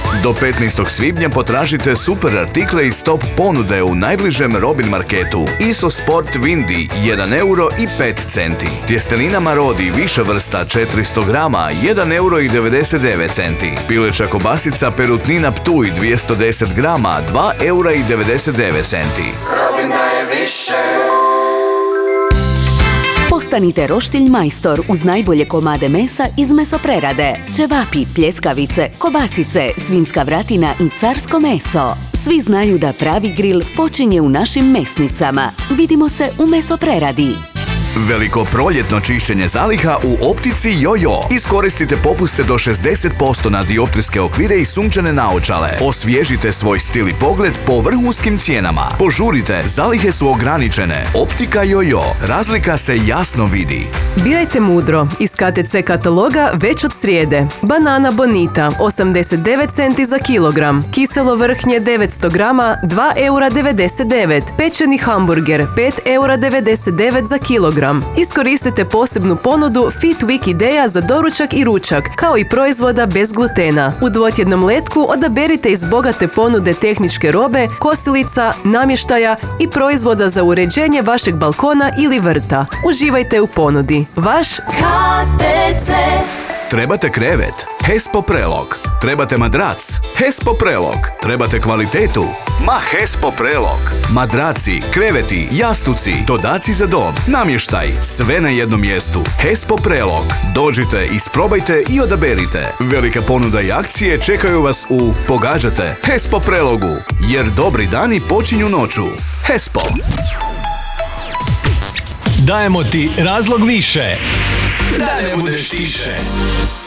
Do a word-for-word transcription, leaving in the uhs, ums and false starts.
Do petnaestog svibnja potražite super artikle iz top ponude u najbližem Robin marketu. Iso Sport Windy jedan euro i pet centi. Tjestenina Marodi viša vrsta četiristo grama jedan euro i devedeset devet centi. Pileća kobasica Perutnina Ptuj dvjesto deset grama dva eura i devedeset devet centi. Robin daje više. Postanite roštilj majstor uz najbolje komade mesa iz mesoprerade. Ćevapi, pljeskavice, kobasice, svinjska vratina i carsko meso. Svi znaju da pravi grill počinje u našim mesnicama. Vidimo se u mesopreradi. Veliko proljetno čišćenje zaliha u optici Jojo. Iskoristite popuste do šezdeset posto na dioptrijske okvire i sunčane naočale. Osvježite svoj stil i pogled po vrhunskim cijenama. Požurite, zalihe su ograničene. Optika Jojo. Razlika se jasno vidi. Birajte mudro. Iz K T C kataloga već od srijede. Banana Bonita osamdeset devet centi za kilogram. Kiselo vrhnje devetsto grama dva eura devedeset devet. Pečeni hamburger pet eura devedeset devet za kilogram. Iskoristite posebnu ponudu Fit Week ideja za doručak i ručak, kao i proizvoda bez glutena. U dvotjednom letku odaberite iz bogate ponude tehničke robe, kosilica, namještaja i proizvoda za uređenje vašeg balkona ili vrta. Uživajte u ponudi. Vaš K T C. Trebate krevet? Hespo Prelog. Trebate madrac? Hespo Prelog. Trebate kvalitetu? Ma Hespo Prelog. Madraci, kreveti, jastuci, dodaci za dom, namještaj, sve na jednom mjestu. Hespo Prelog. Dođite, isprobajte i odaberite. Velika ponuda i akcije čekaju vas u Pogađate Hespo Prelogu, jer dobri dani počinju noću. Hespo. Dajemo ti razlog više da ne budeš tiše.